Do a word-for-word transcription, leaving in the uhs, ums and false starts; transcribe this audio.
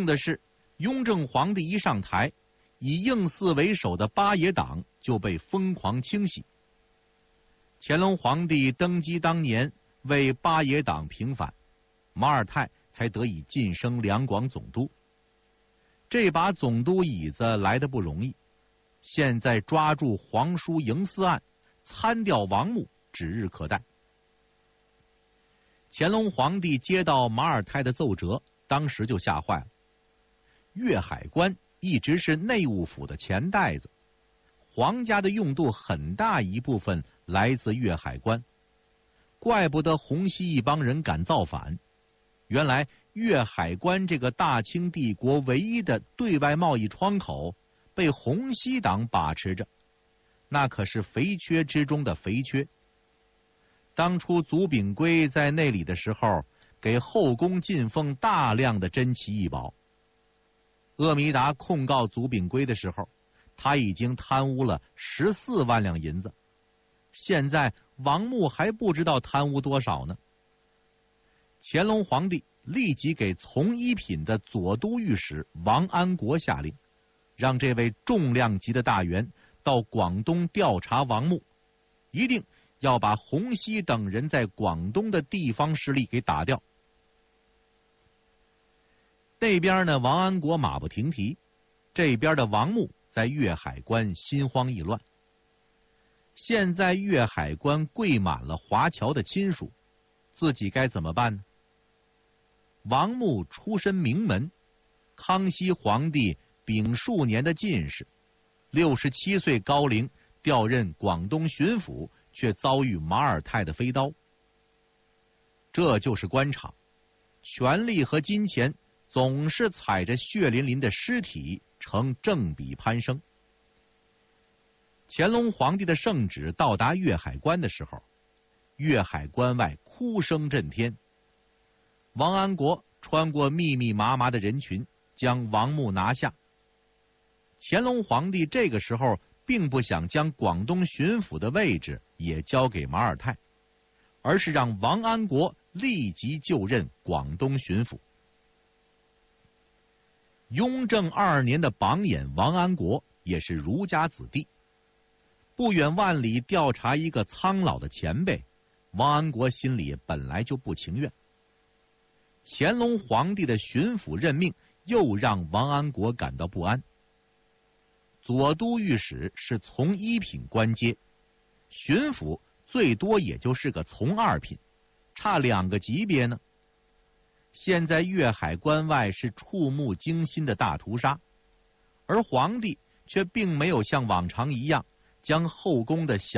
幸的是，雍正皇帝一上台，以应四为首的八野党就被疯狂清洗。乾隆皇帝登基当年为八野党平反，马尔泰才得以晋升两广总督。这把总督椅子来得不容易，现在抓住皇叔营私案，参调王牧指日可待。乾隆皇帝接到马尔泰的奏折，当时就吓坏了。粤海关一直是内务府的钱袋子，皇家的用度很大一部分来自粤海关，怪不得洪熙一帮人敢造反。原来粤海关这个大清帝国唯一的对外贸易窗口被洪熙党把持着，那可是肥缺之中的肥缺。当初祖炳圭在那里的时候，给后宫进奉大量的珍奇异宝。阿弥达控告祖炳圭的时候，他已经贪污了十四万两银子，现在王牧还不知道贪污多少呢。乾隆皇帝立即给从一品的左都御史王安国下令，让这位重量级的大员到广东调查王牧，一定要把洪熙等人在广东的地方势力给打掉。那边呢，王安国马不停蹄，这边的王牧在粤海关心慌意乱。现在粤海关跪满了华侨的亲属，自己该怎么办呢？王牧出身名门，康熙皇帝丙戌年的进士，六十七岁高龄调任广东巡抚，却遭遇马尔泰的飞刀。这就是官场，权力和金钱总是踩着血淋淋的尸体呈正比攀升。乾隆皇帝的圣旨到达粤海关的时候，粤海关外哭声震天。王安国穿过密密麻麻的人群，将王牧拿下。乾隆皇帝这个时候并不想将广东巡抚的位置也交给马尔泰，而是让王安国立即就任广东巡抚。雍正二年的榜眼王安国也是儒家子弟，不远万里调查一个苍老的前辈，王安国心里本来就不情愿。乾隆皇帝的巡抚任命又让王安国感到不安。左都御史是从一品官阶，巡抚最多也就是个从二品，差两个级别呢。现在粤海关外是触目惊心的大屠杀，而皇帝却并没有像往常一样将后宫的小